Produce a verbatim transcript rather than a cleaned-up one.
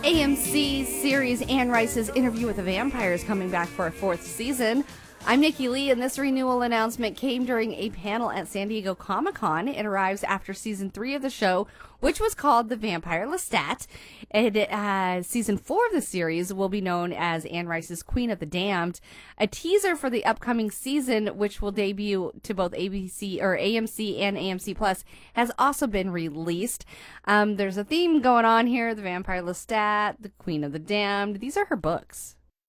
A M C series Anne Rice's Interview with the Vampire is coming back for a fourth season. I'm Nikki Lee, and this renewal announcement came during a panel at San Diego Comic-Con. It arrives after season three of the show, which was called The Vampire Lestat. And uh, season four of the series will be known as Anne Rice's Queen of the Damned. A teaser for the upcoming season, which will debut to both A B C or A M C and A M C Plus, has also been released. Um, there's a theme going on here: The Vampire Lestat, The Queen of the Damned. These are her books.